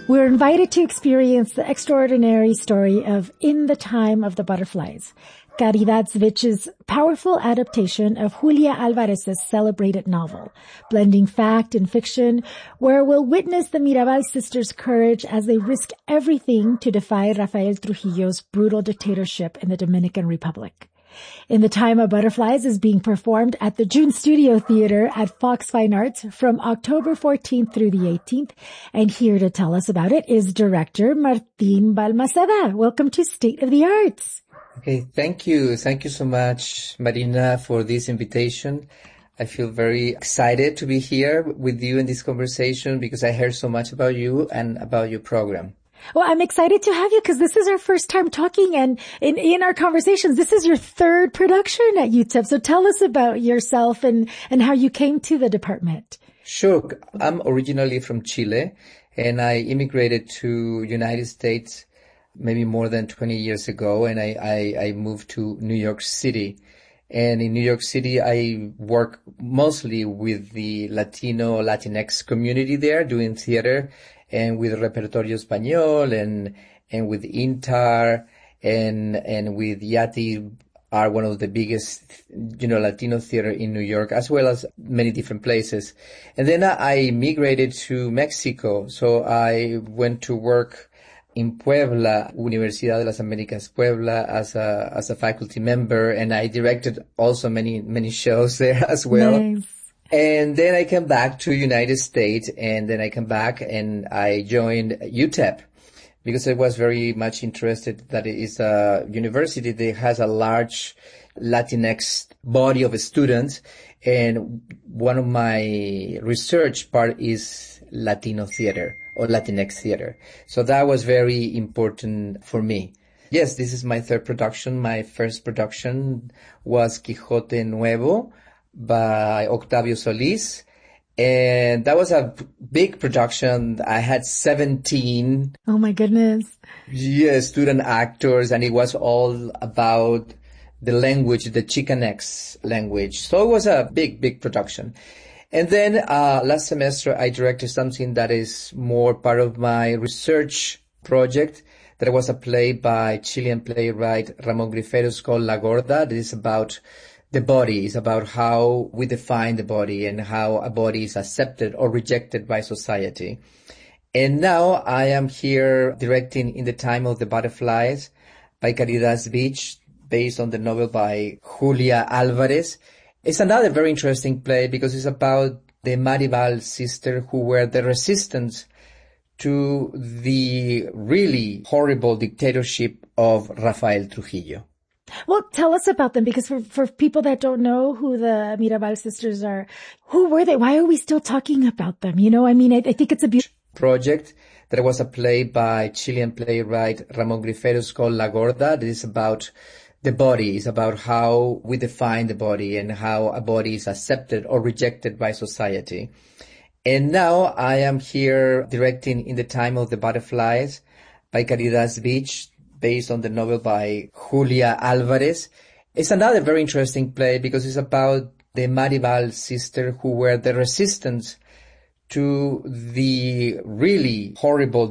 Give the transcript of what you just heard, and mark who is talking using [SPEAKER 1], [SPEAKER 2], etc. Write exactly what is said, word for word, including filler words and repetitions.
[SPEAKER 1] We're invited to experience the extraordinary story of In the Time of the Butterflies, Caridad Zvich's powerful adaptation of Julia Alvarez's celebrated novel, blending fact and fiction, where we'll witness the Mirabal sisters' courage as they risk everything to defy Rafael Trujillo's brutal dictatorship in the Dominican Republic. In the Time of Butterflies is being performed at the June Studio Theater at Fox Fine Arts from October fourteenth through the eighteenth. And here to tell us about it is director Martin Balmaceda. Welcome to State of the Arts.
[SPEAKER 2] Okay, thank you. Thank you so much, Marina, for this invitation. I feel very excited to be here with you in this conversation because I heard so much about you and about your program.
[SPEAKER 1] Well, I'm excited to have you because this is our first time talking, and in, in our conversations, this is your third production at U T E P. So tell us about yourself and, and how you came to the department.
[SPEAKER 2] Sure. I'm originally from Chile, and I immigrated to United States maybe more than twenty years ago, and I, I, I moved to New York City. And in New York City, I work mostly with the Latino, Latinx community there, doing theater, and with Repertorio Español, and, and with INTAR, and, and with YATI, are one of the biggest, you know, Latino theater in New York, as well as many different places. And then I migrated to Mexico. So I went to work in Puebla, Universidad de las Américas Puebla, as a, as a faculty member, and I directed also many, many shows there as well.
[SPEAKER 1] Nice.
[SPEAKER 2] And then I came back to United States, and then I came back and I joined U T E P because I was very much interested that it is a university that has a large Latinx body of students. And one of my research part is Latino theater or Latinx theater. So that was very important for me. Yes, this is my third production. My first production was Quijote Nuevo by Octavio Solis. And that was a big production. I had seventeen.
[SPEAKER 1] Oh my goodness.
[SPEAKER 2] Yeah, student actors, and it was all about the language, the Chicanx language. So it was a big, big production. And then, uh, last semester I directed something that is more part of my research project. That was a play by Chilean playwright Ramon Griferos called La Gorda. That is about the body, is about how we define the body and how a body is accepted or rejected by society. And now I am here directing In the Time of the Butterflies by Caridad Zvich, based on the novel by Julia Alvarez. It's another very interesting play because it's about the Maribal sisters who were the resistance to the really horrible dictatorship of Rafael Trujillo.
[SPEAKER 1] Well, tell us about them, because for, for people that don't know who the Mirabal sisters are, who were they? Why are we still talking about them? You know, I mean, I, I think it's a beautiful
[SPEAKER 2] project. There was a play by Chilean playwright Ramon Griferos called La Gorda. That is about the body, is about how we define the body and how a body is accepted or rejected by society. And now I am here directing In the Time of the Butterflies by Caridad Zvich, based on the novel by Julia Alvarez. It's another very interesting play because it's about the Maribal sisters who were the resistance to the really horrible